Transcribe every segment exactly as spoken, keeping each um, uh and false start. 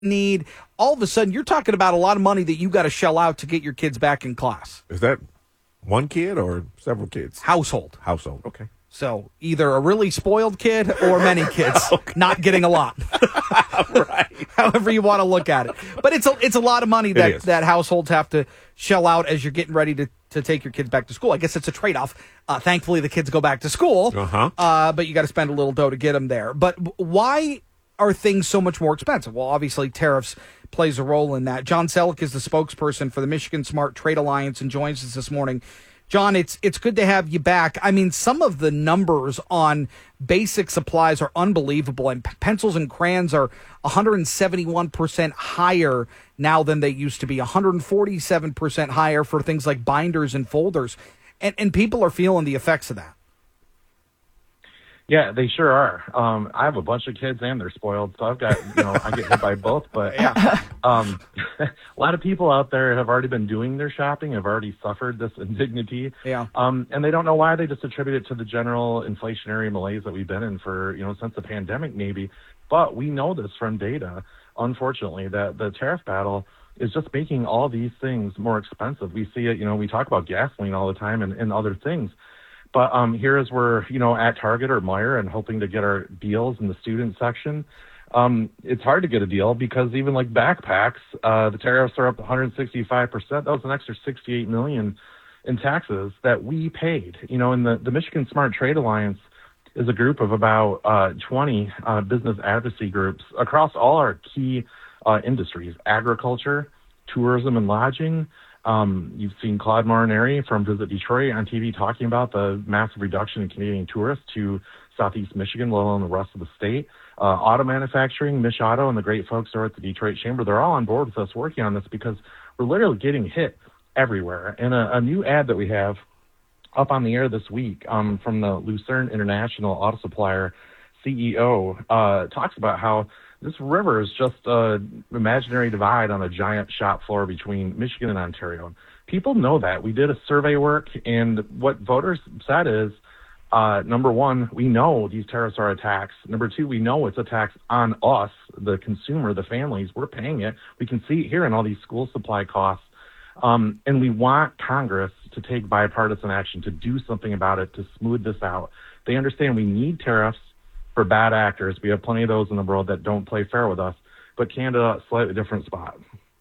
need. All of a sudden, you're talking about a lot of money that you got to shell out to get your kids back in class. Is that one kid or several kids? Household. Household. Okay. So either a really spoiled kid or many kids okay. not getting a lot. Right. However you want to look at it. But it's a, it's a lot of money that, that households have to shell out as you're getting ready to, to take your kids back to school. I guess it's a trade-off. Uh, thankfully, the kids go back to school, uh-huh. uh, but you got to spend a little dough to get them there. But why are things so much more expensive? Well, obviously, tariffs plays a role in that. John Selleck is the spokesperson for the Michigan Smart Trade Alliance and joins us this morning. John, it's it's good to have you back. I mean, some of the numbers on basic supplies are unbelievable, and pencils and crayons are one hundred seventy-one percent higher now than they used to be, one hundred forty-seven percent higher for things like binders and folders, and, and people are feeling the effects of that. Yeah, they sure are. Um, I have a bunch of kids and they're spoiled, so I've got, you know, I get hit by both. But yeah, um, a lot of people out there have already been doing their shopping, have already suffered this indignity. Yeah. Um, and they don't know why. They just attribute it to the general inflationary malaise that we've been in for, you know, since the pandemic maybe. But we know this from data, unfortunately, that the tariff battle is just making all these things more expensive. We see it, you know, we talk about gasoline all the time and, and other things. But um, here as we're, you know, at Target or Meijer and hoping to get our deals in the student section, um, it's hard to get a deal because even like backpacks, uh, the tariffs are up one hundred sixty-five percent. That was an extra sixty-eight million dollars in taxes that we paid. You know, and the, the Michigan Smart Trade Alliance is a group of about uh, twenty uh, business advocacy groups across all our key uh, industries, agriculture, tourism and lodging. Um, you've seen Claude Morinari from Visit Detroit on T V talking about the massive reduction in Canadian tourists to Southeast Michigan, let alone the rest of the state. Uh, auto manufacturing, Mich Auto, and the great folks over at the Detroit Chamber, they're all on board with us working on this because we're literally getting hit everywhere. And a, a new ad that we have up on the air this week um, from the Lucerne International Auto Supplier C E O uh, talks about how this river is just an imaginary divide on a giant shop floor between Michigan and Ontario. People know that. We did a survey work, and what voters said is, uh, number one, we know these tariffs are a tax. Number two, we know it's a tax on us, the consumer, the families. We're paying it. We can see it here in all these school supply costs. Um, and we want Congress to take bipartisan action to do something about it, to smooth this out. They understand we need tariffs for bad actors. We have plenty of those in the world that don't play fair with us, but Canada, slightly different spot.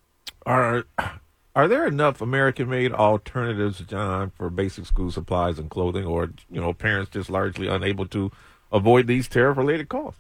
Are are there enough American-made alternatives, John, for basic school supplies and clothing, or you know, parents just largely unable to avoid these tariff-related costs?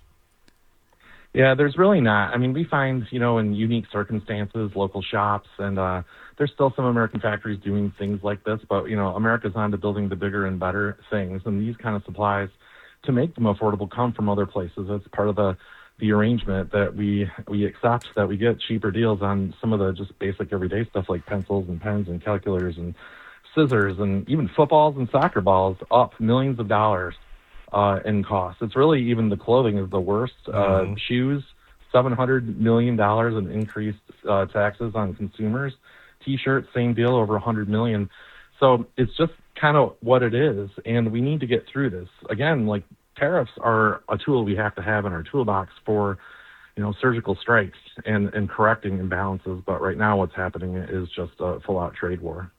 Yeah, there's really not. I mean, we find, you know, in unique circumstances, local shops, and uh, there's still some American factories doing things like this, but, you know, America's on to building the bigger and better things, and these kind of supplies, to make them affordable, come from other places. It's part of the, the arrangement that we we accept, that we get cheaper deals on some of the just basic everyday stuff like pencils and pens and calculators and scissors and even footballs and soccer balls, up millions of dollars uh, in cost. It's really even the clothing is the worst. Mm-hmm. Uh, shoes, seven hundred million dollars in increased uh, taxes on consumers. T-shirts, same deal, over one hundred million dollars. So it's just kind of what it is, and we need to get through this. Again, like tariffs are a tool we have to have in our toolbox for, you know, surgical strikes and, and correcting imbalances. But right now what's happening is just a full-out trade war.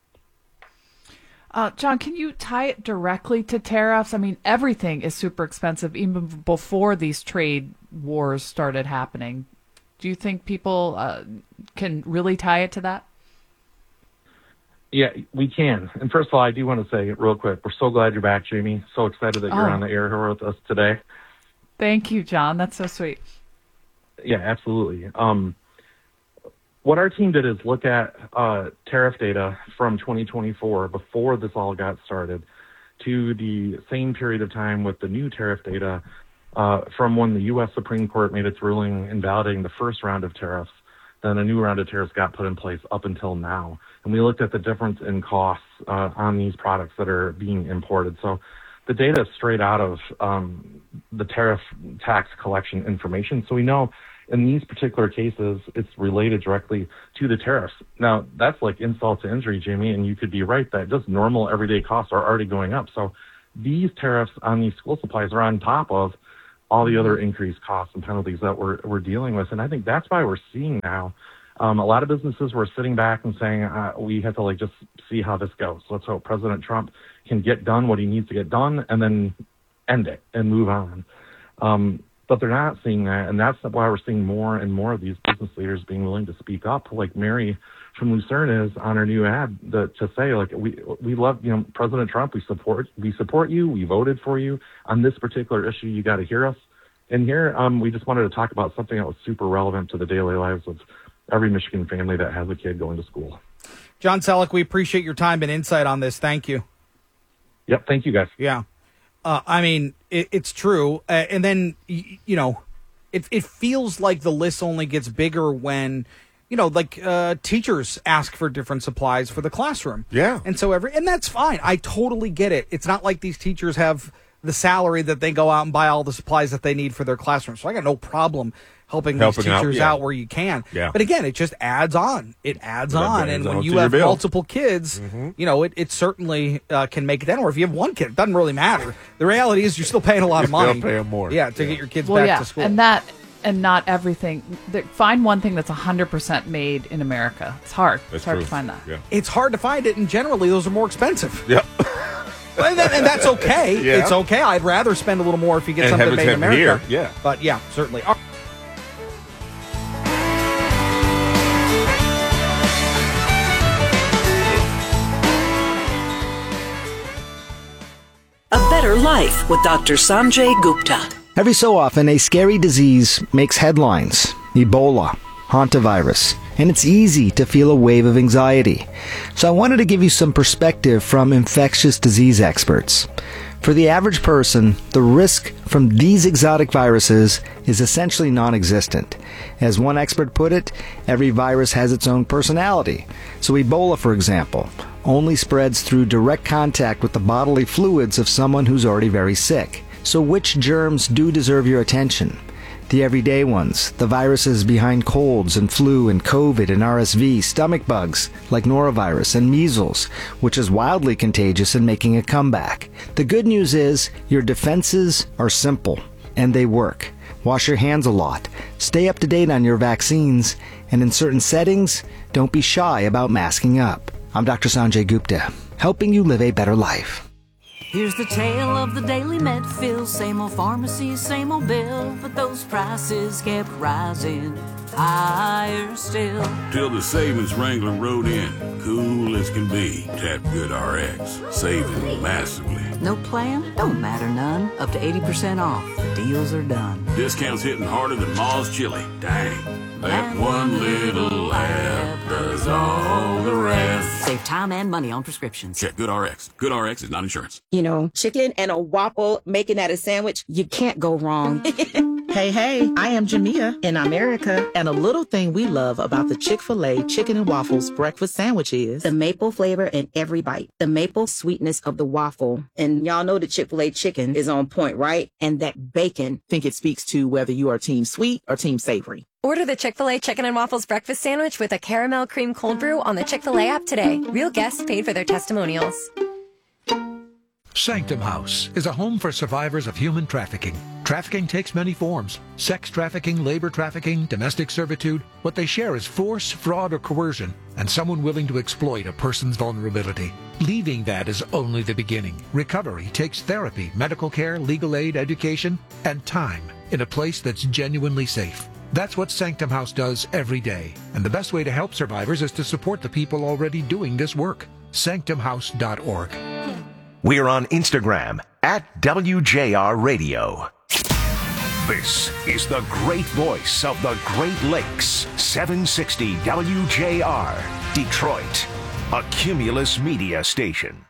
Uh, John, can you tie it directly to tariffs? I mean, everything is super expensive even before these trade wars started happening. Do you think people uh, can really tie it to that? Yeah, we can. And first of all, I do want to say real quick, we're so glad you're back, Jamie. So excited that you're oh. on the air here with us today. Thank you, John. That's so sweet. Yeah, absolutely. Um, what our team did is look at uh, tariff data from twenty twenty-four, before this all got started, to the same period of time with the new tariff data uh, from when the U S Supreme Court made its ruling invalidating the first round of tariffs. Then a new round of tariffs got put in place up until now. And we looked at the difference in costs uh, on these products that are being imported. So the data is straight out of um, the tariff tax collection information. So we know in these particular cases, it's related directly to the tariffs. Now, that's like insult to injury, Jamie, and you could be right that just normal everyday costs are already going up. So these tariffs on these school supplies are on top of all the other increased costs and penalties that we're we're dealing with. And I think that's why we're seeing now um, a lot of businesses were sitting back and saying uh, we have to like just see how this goes. Let's hope President Trump can get done what he needs to get done and then end it and move on. Um, but they're not seeing that, and that's why we're seeing more and more of these business leaders being willing to speak up, like Mary from Lucerne is on her new ad, the, to say, like, we we love, you know, President Trump, we support we support you, we voted for you on this particular issue, you got to hear us. And here, um, we just wanted to talk about something that was super relevant to the daily lives of every Michigan family that has a kid going to school. John Selleck, we appreciate your time and insight on this. Thank you. Yep, thank you, guys. Yeah. Uh, I mean, it, it's true. Uh, and then, y- you know, it it feels like the list only gets bigger when, you know, like uh, teachers ask for different supplies for the classroom. Yeah. And so every, and that's fine. I totally get it. It's not like these teachers have the salary that they go out and buy all the supplies that they need for their classroom. So I got no problem helping, Helping these out, teachers yeah. out where you can. Yeah. But again, it just adds on. It adds That on. adds And on when to you your have bill. multiple kids, Mm-hmm. you know, it, it certainly uh, can make it down. Or if you have one kid, it doesn't really matter. The reality is you're still paying a lot You're of money. still paying more. Yeah, to Yeah. get your kids Well, back yeah, to school. and that, and not everything. There, find one thing that's one hundred percent made in America. It's hard. That's it's hard true. to find that. Yeah. It's hard to find it, and generally those are more expensive. Yep. and, that, and that's okay. Yeah. It's okay. I'd rather spend a little more if you get And something have it made in sent America. here, yeah. But yeah, certainly. All- A Better Life with Doctor Sanjay Gupta. Every so often, a scary disease makes headlines. Ebola, hantavirus, and it's easy to feel a wave of anxiety. So I wanted to give you some perspective from infectious disease experts. For the average person, the risk from these exotic viruses is essentially non-existent. As one expert put it, every virus has its own personality. So Ebola, for example, only spreads through direct contact with the bodily fluids of someone who's already very sick. So which germs do deserve your attention? The everyday ones, the viruses behind colds and flu and COVID and R S V, stomach bugs like norovirus and measles, which is wildly contagious and making a comeback. The good news is your defenses are simple and they work. Wash your hands a lot, stay up to date on your vaccines, and in certain settings, don't be shy about masking up. I'm Doctor Sanjay Gupta, helping you live a better life. Here's the tale of the daily Medfill. Same old pharmacy, same old bill, but those prices kept rising higher still. Till the savings Wrangler rode in, cool as can be. Tap Good R X, saving massively. No plan? Don't matter none. Up to eighty percent off. The deals are done. Discounts hitting harder than Ma's chili. Dang, that one little app does all the rest. Save time and money on prescriptions. Check Good R X. Good R X is not insurance. You know, chicken and a waffle, making that a sandwich, you can't go wrong. Hey, hey, I am Jamia in America, and a little thing we love about the Chick-fil-A Chicken and Waffles breakfast sandwich is the maple flavor in every bite, the maple sweetness of the waffle. And y'all know the Chick-fil-A chicken is on point, right? And that bacon. think it speaks to whether you are team sweet or team savory. Order the Chick-fil-A Chicken and Waffles breakfast sandwich with a caramel cream cold brew on the Chick-fil-A app today. Real guests paid for their testimonials. Sanctum House is a home for survivors of human trafficking. Trafficking takes many forms. Sex trafficking, labor trafficking, domestic servitude. What they share is force, fraud, or coercion, and someone willing to exploit a person's vulnerability. Leaving that is only the beginning. Recovery takes therapy, medical care, legal aid, education, and time in a place that's genuinely safe. That's what Sanctum House does every day. And the best way to help survivors is to support the people already doing this work. sanctum house dot org. We're on Instagram at W J R Radio. This is the great voice of the Great Lakes, seven sixty W J R, Detroit, a Cumulus media station.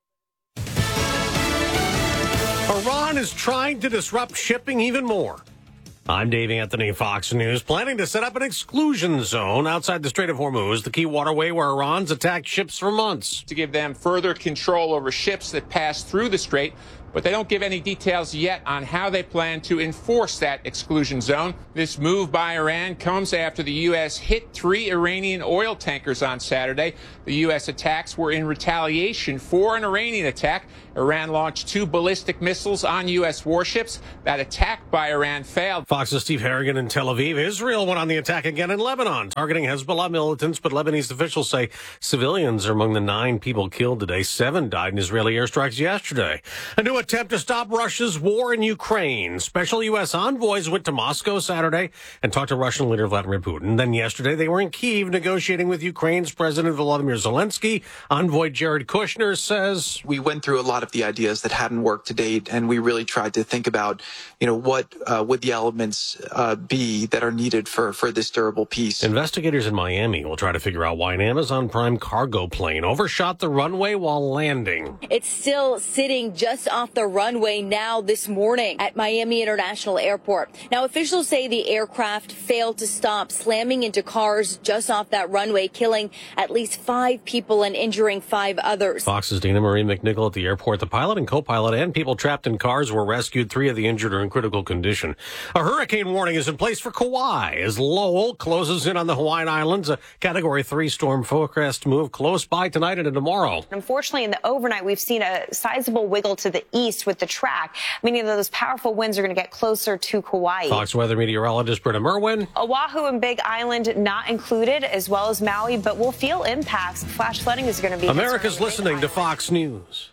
Iran is trying to disrupt shipping even more. I'm Dave Anthony, Fox News, planning to set up an exclusion zone outside the Strait of Hormuz, the key waterway where Iran's attacked ships for months. To give them further control over ships that pass through the strait, but they don't give any details yet on how they plan to enforce that exclusion zone. This move by Iran comes after the U S hit three Iranian oil tankers on Saturday. The U S attacks were in retaliation for an Iranian attack. Iran launched two ballistic missiles on U S warships. That attack by Iran failed. Fox's Steve Harrigan in Tel Aviv. Israel went on the attack again in Lebanon, targeting Hezbollah militants, but Lebanese officials say civilians are among the nine people killed today. Seven died in Israeli airstrikes yesterday. A new attempt to stop Russia's war in Ukraine. Special U S envoys went to Moscow Saturday and talked to Russian leader Vladimir Putin. Then yesterday, they were in Kyiv negotiating with Ukraine's President Volodymyr Zelensky. Envoy Jared Kushner says, we went through a lot of the ideas that hadn't worked to date, and we really tried to think about, you know, what uh, would the elements uh, be that are needed for, for this durable peace. Investigators in Miami will try to figure out why an Amazon Prime cargo plane overshot the runway while landing. It's still sitting just off the runway now this morning at Miami International Airport. Now, officials say the aircraft failed to stop, slamming into cars just off that runway, killing at least five people and injuring five others. Fox's Dana Marie McNichol at the airport. The pilot and co-pilot and people trapped in cars were rescued. Three of the injured are in critical condition. A hurricane warning is in place for Kauai as Lowell closes in on the Hawaiian Islands. A Category three storm forecast move close by tonight and tomorrow. Unfortunately, in the overnight, we've seen a sizable wiggle to the east with the track, meaning that those powerful winds are going to get closer to Kauai. Fox weather meteorologist Britta Merwin. Oahu and Big Island not included, as well as Maui, but we'll feel impacts. Flash flooding is going to be America's listening to Fox News.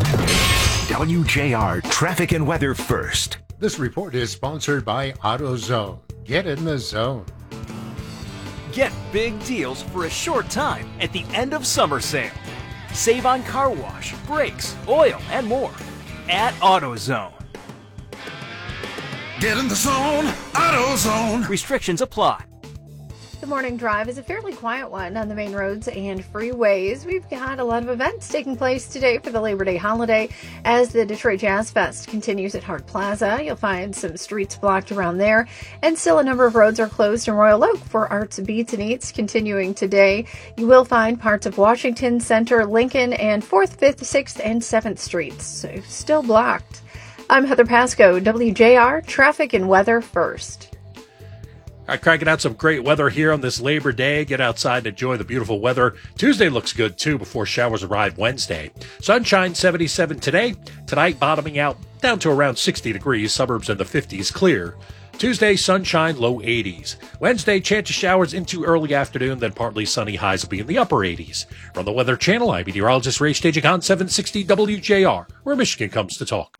W J R Traffic and Weather First. This report is sponsored by AutoZone. Get in the zone. Get big deals for a short time at the end of summer sale. Save on car wash, brakes, oil, and more at AutoZone. Get in the zone, AutoZone. Restrictions apply. The morning drive is a fairly quiet one on the main roads and freeways. We've got a lot of events taking place today for the Labor Day holiday as the Detroit Jazz Fest continues at Hart Plaza. You'll find some streets blocked around there, and still a number of roads are closed in Royal Oak for Arts, Beats, and Eats continuing today. You will find parts of Washington Center, Lincoln, and fourth, fifth, sixth, and seventh Streets, so still blocked. I'm Heather Pasco, W J R Traffic and Weather First. All right, cracking out some great weather here on this Labor Day. Get outside and enjoy the beautiful weather. Tuesday looks good, too, before showers arrive Wednesday. Sunshine, seventy-seven today. Tonight, bottoming out down to around sixty degrees. Suburbs in the fifties, clear. Tuesday, sunshine, low eighties. Wednesday, chance of showers into early afternoon, then partly sunny. Highs will be in the upper eighties. From the Weather Channel, I'm meteorologist Ray Staging on seven sixty W J R, where Michigan comes to talk.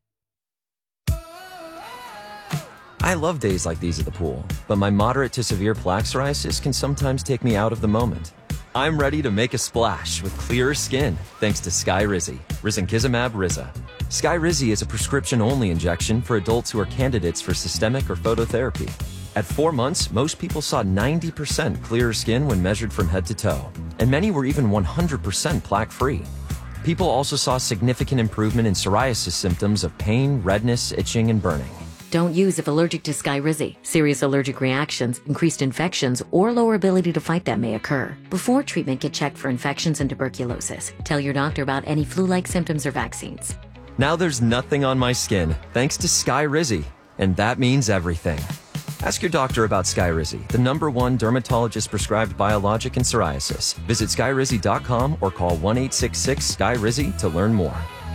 I love days like these at the pool, but my moderate to severe plaque psoriasis can sometimes take me out of the moment. I'm ready to make a splash with clearer skin thanks to Skyrizi, risankizumab Riza. Skyrizi is a prescription-only injection for adults who are candidates for systemic or phototherapy. At four months, most people saw ninety percent clearer skin when measured from head to toe, and many were even one hundred percent plaque-free. People also saw significant improvement in psoriasis symptoms of pain, redness, itching, and burning. Don't use if allergic to Skyrizi. Serious allergic reactions, increased infections, or lower ability to fight them may occur. Before treatment, get checked for infections and tuberculosis. Tell your doctor about any flu-like symptoms or vaccines. Now there's nothing on my skin thanks to Skyrizi, and that means everything. Ask your doctor about Skyrizi, the number one dermatologist-prescribed biologic in psoriasis. Visit skyrizi dot com or call one eight six six Skyrizi to learn more.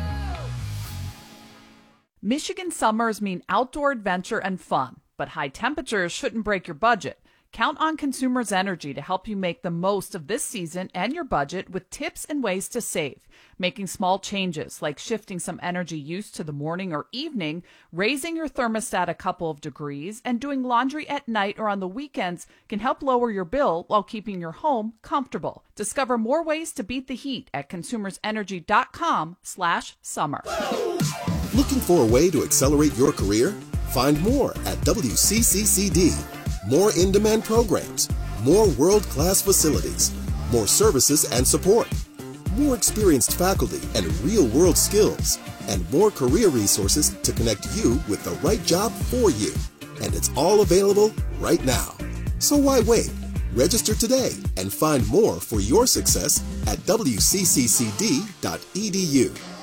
Michigan summers mean outdoor adventure and fun, but high temperatures shouldn't break your budget. Count on Consumers Energy to help you make the most of this season and your budget with tips and ways to save. Making small changes like shifting some energy use to the morning or evening, raising your thermostat a couple of degrees, and doing laundry at night or on the weekends can help lower your bill while keeping your home comfortable. Discover more ways to beat the heat at consumers energy dot com slash summer. Looking for a way to accelerate your career? Find more at W C C C D. More in-demand programs, more world-class facilities, more services and support, more experienced faculty and real-world skills, and more career resources to connect you with the right job for you. And it's all available right now. So why wait? Register today and find more for your success at W C C C D dot E D U.